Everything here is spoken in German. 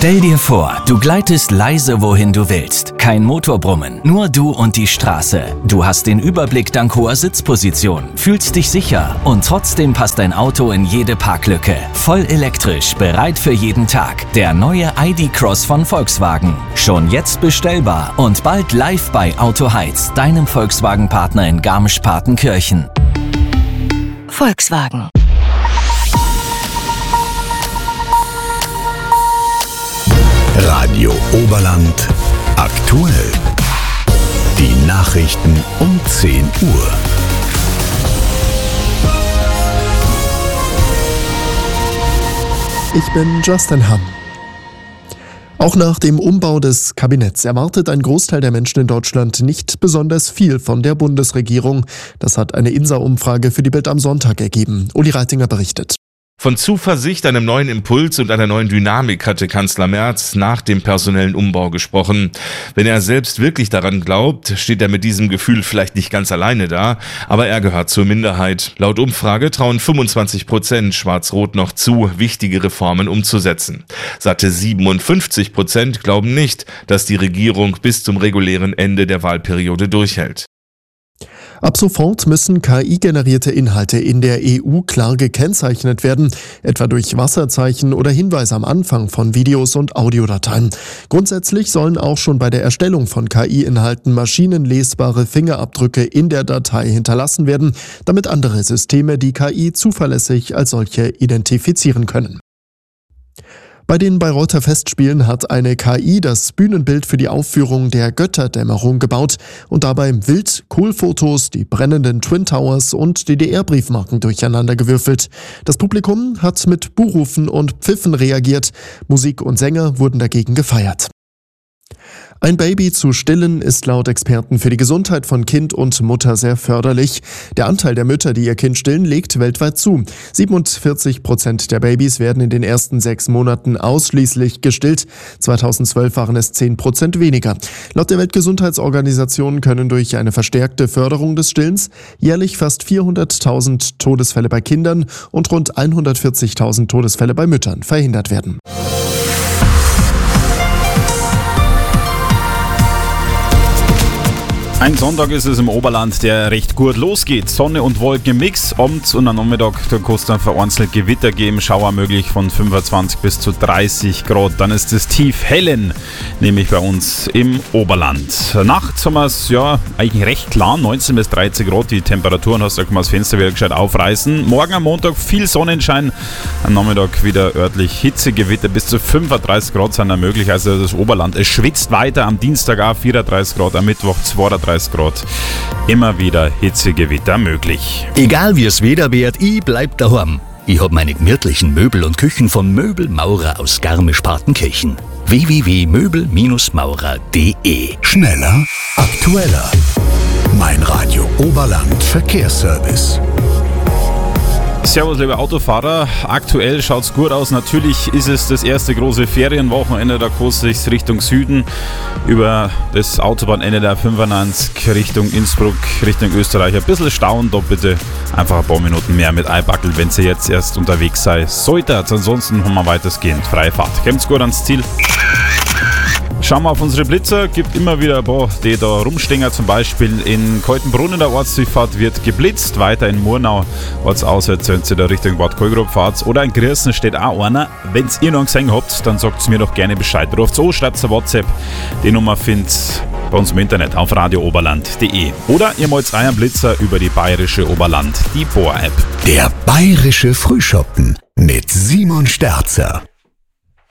Stell dir vor, du gleitest leise wohin du willst. Kein Motorbrummen, nur du und die Straße. Du hast den Überblick dank hoher Sitzposition, fühlst dich sicher und trotzdem passt dein Auto in jede Parklücke. Voll elektrisch, bereit für jeden Tag. Der neue ID.Cross von Volkswagen. Schon jetzt bestellbar und bald live bei Autoheiz, deinem Volkswagen-Partner in Garmisch-Partenkirchen. Volkswagen. Radio Oberland aktuell. Die Nachrichten um 10 Uhr. Ich bin Justin Hamm. Auch nach dem Umbau des Kabinetts erwartet ein Großteil der Menschen in Deutschland nicht besonders viel von der Bundesregierung. Das hat eine INSA-Umfrage für die Bild am Sonntag ergeben. Uli Reitinger berichtet. Von Zuversicht, einem neuen Impuls und einer neuen Dynamik hatte Kanzler Merz nach dem personellen Umbau gesprochen. Wenn er selbst wirklich daran glaubt, steht er mit diesem Gefühl vielleicht nicht ganz alleine da, aber er gehört zur Minderheit. Laut Umfrage trauen 25% Schwarz-Rot noch zu, wichtige Reformen umzusetzen. Satte 57% glauben nicht, dass die Regierung bis zum regulären Ende der Wahlperiode durchhält. Ab sofort müssen KI-generierte Inhalte in der EU klar gekennzeichnet werden, etwa durch Wasserzeichen oder Hinweise am Anfang von Videos und Audiodateien. Grundsätzlich sollen auch schon bei der Erstellung von KI-Inhalten maschinenlesbare Fingerabdrücke in der Datei hinterlassen werden, damit andere Systeme die KI zuverlässig als solche identifizieren können. Bei den Bayreuther Festspielen hat eine KI das Bühnenbild für die Aufführung der Götterdämmerung gebaut und dabei wild Kohlfotos, die brennenden Twin Towers und DDR-Briefmarken durcheinandergewürfelt. Das Publikum hat mit Buhrufen und Pfiffen reagiert. Musik und Sänger wurden dagegen gefeiert. Ein Baby zu stillen ist laut Experten für die Gesundheit von Kind und Mutter sehr förderlich. Der Anteil der Mütter, die ihr Kind stillen, legt weltweit zu. 47% der Babys werden in den ersten 6 Monaten ausschließlich gestillt. 2012 waren es 10% weniger. Laut der Weltgesundheitsorganisation können durch eine verstärkte Förderung des Stillens jährlich fast 400.000 Todesfälle bei Kindern und rund 140.000 Todesfälle bei Müttern verhindert werden. Ein Sonntag ist es im Oberland, der recht gut losgeht. Sonne und Wolken im Mix. Abends und am Nachmittag kann es dann vereinzelt Gewitter geben. Schauer möglich von 25 bis zu 30 Grad. Dann ist es tief hellen, nämlich bei uns im Oberland. Nachts haben wir es ja eigentlich recht klar, 19 bis 13 Grad. Die Temperaturen, da kann man das Fenster wieder gescheit aufreißen. Morgen am Montag viel Sonnenschein. Am Nachmittag wieder örtlich Hitzegewitter. Bis zu 35 Grad sind da möglich. Also das Oberland, es schwitzt weiter. Am Dienstag auch 34 Grad, am Mittwoch 32 Grad. Immer wieder Hitzegewitter möglich. Egal wie es Wetter wird, ich bleib daheim. Ich hab meine gemütlichen Möbel und Küchen von Möbelmaurer aus Garmisch-Partenkirchen. www.möbelmaurer.de. Schneller, aktueller. Mein Radio Oberland Verkehrsservice. Servus, liebe Autofahrer. Aktuell schaut's gut aus. Natürlich ist es das erste große Ferienwochenende. Da kann sich Richtung Süden über das Autobahnende der 95 Richtung Innsbruck, Richtung Österreich ein bisschen stauen. Da bitte einfach ein paar Minuten mehr mit einbackeln, wenn ihr jetzt erst unterwegs seid. Solltet. Ansonsten haben wir weitestgehend freie Fahrt. Kommt's gut ans Ziel. Schauen wir auf unsere Blitzer, gibt immer wieder ein paar, die da rumstehen. Zum Beispiel in Kaltenbrunn in der Ortsdurchfahrt wird geblitzt, weiter in Murnau ortsauswärts, wenn ihr da Richtung Bad Kolgrub fahrt. Oder in Griersen steht auch einer. Wenn ihr noch einen gesehen habt, dann sagt mir doch gerne Bescheid. Ruft an, schreibt eine WhatsApp. Die Nummer findet bei uns im Internet auf radiooberland.de. Oder ihr malt euren Blitzer über die Bayerische Oberland, die Bohr-App. Der Bayerische Frühschoppen mit Simon Sterzer.